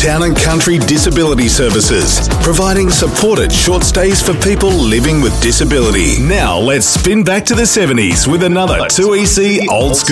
Town and Country Disability Services, providing supported short stays for people living with disability. Now let's spin back to the 70s with another 2EC Old School.